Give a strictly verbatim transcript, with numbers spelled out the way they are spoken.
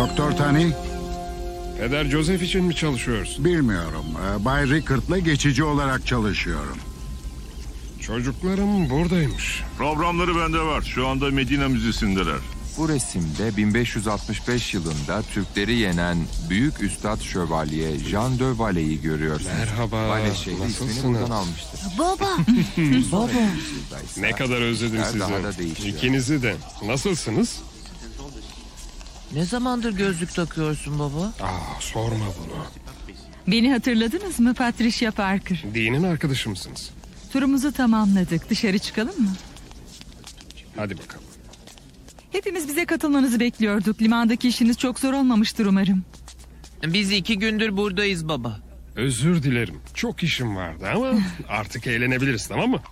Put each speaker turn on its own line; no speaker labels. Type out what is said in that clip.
Doktor Tani,
Peder Joseph için mi çalışıyorsun?
bilmiyorum. Ee, Bay Rickard'la geçici olarak çalışıyorum.
Çocuklarım buradaymış.
Programları bende var. Şu anda Medina Müzesi'ndeler.
Bu resimde bin beş yüz altmış beş yılında Türkleri yenen Büyük Üstad Şövalye Jean de Valle'yi görüyorsunuz.
Merhaba,
Valle şehri ismini
nasılsınız?
buradan almıştır.
Baba.
Baba.
Ne kadar özledim
Daha
sizi.
da değişiyor.
İkinizi de. Nasılsınız?
Ne zamandır gözlük takıyorsun baba?
Aa, sorma bunu.
Beni hatırladınız mı Patricia Parker?
Dinin arkadaşı mısınız?
Turumuzu tamamladık. Dışarı çıkalım mı?
Hadi bakalım.
Hepimiz bize katılmanızı bekliyorduk. Limandaki işiniz çok zor olmamıştır umarım.
Biz iki gündür buradayız baba.
Özür dilerim. Çok işim vardı ama artık eğlenebiliriz, tamam mı?